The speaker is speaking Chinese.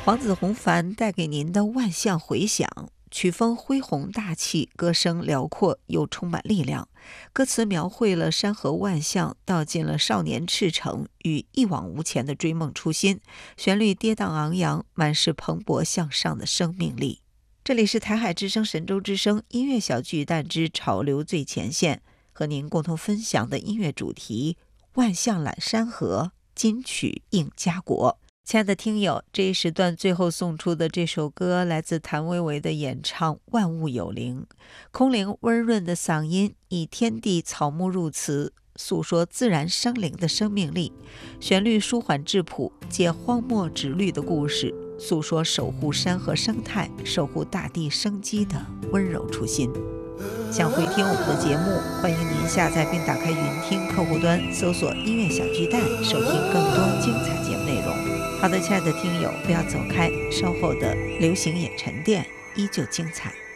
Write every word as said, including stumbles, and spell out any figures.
黄子弘凡带给您的万象回响，曲风恢宏大气，歌声辽阔又充满力量。歌词描绘了山河万象，道尽了少年赤诚与一往无前的追梦初心。旋律跌宕昂扬，满是蓬勃向上的生命力。这里是台海之声神州之声音乐小巨蛋之潮流最前线，和您共同分享的音乐主题：万象揽山河，金曲应家国。亲爱的听友，这一时段最后送出的这首歌来自谭维维的演唱《万物有灵》，空灵温润的嗓音以天地草木入词，诉说自然生灵的生命力，旋律舒缓质朴，借荒漠直绿的故事，诉说守护山河生态、守护大地生机的温柔初心。想回听我们的节目，欢迎您下载并打开云听客户端，搜索音乐小巨蛋，收听更多精彩节目内容。好的，亲爱的听友，不要走开，稍后的流行也沉淀依旧精彩。